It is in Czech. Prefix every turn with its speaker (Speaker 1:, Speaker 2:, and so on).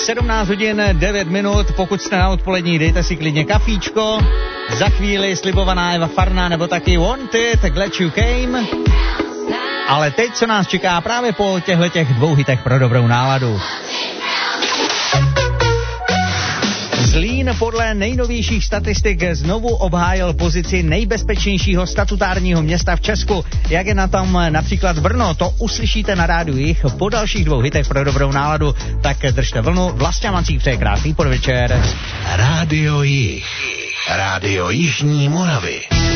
Speaker 1: 17 hodin 9 minut, pokud jste na odpolední, dejte si klidně kafíčko. Za chvíli slibovaná Eva Farná nebo taky Wanted, Glad You Came. Ale teď, co nás čeká právě po těchto dvou hitech pro dobrou náladu. Zlín podle nejnovějších statistik znovu obhájil pozici nejbezpečnějšího statutárního města v Česku. Jak je na tom například Brno, to uslyšíte na rádiu Jih po dalších dvou hitech pro dobrou náladu. Tak držte vlnu, Vlastňa Mancík přeje krásný podvečer.
Speaker 2: Rádio Jih, rádio Jižní Moravy.